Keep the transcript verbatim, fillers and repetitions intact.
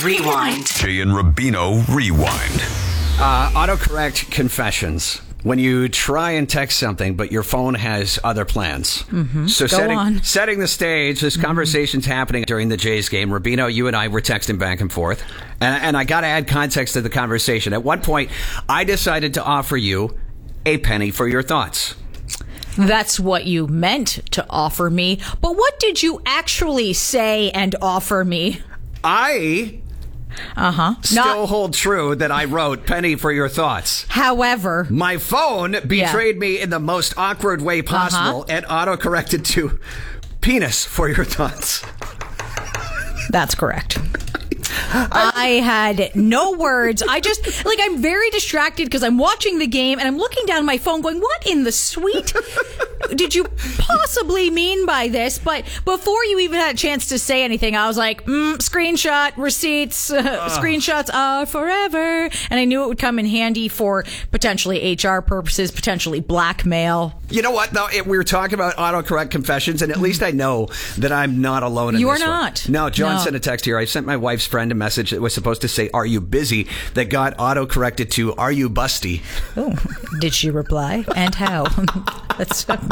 Rewind. Jay and Rubino Rewind. Uh, autocorrect confessions. When you try and text something, but your phone has other plans. Mm-hmm. So Go setting, on. setting the stage, this mm-hmm. conversation's happening during the Jays game. Rubino, you and I were texting back and forth. And, and I got to add context to the conversation. At one point, I decided to offer you a penny for your thoughts. That's what you meant to offer me. But what did you actually say and offer me? I... Uh-huh. Still Not, hold true that I wrote penny for your thoughts. However, my phone betrayed yeah. me in the most awkward way possible uh-huh. and auto-corrected to penis for your thoughts. That's correct. I had no words. I just, like, I'm very distracted because I'm watching the game and I'm looking down my phone going, what in the sweet did you possibly mean by this? But before you even had a chance to say anything, I was like, mm, screenshot, receipts, uh, uh. screenshots are forever. And I knew it would come in handy for potentially H R purposes, potentially blackmail. You know what, though? It, we were talking about autocorrect confessions, and at least I know that I'm not alone in you this are one. not. No, John no. sent a text here. I sent my wife's friend a message that was supposed to say, are you busy? That got auto-corrected to, are you busty? Oh, did she reply? And how? That's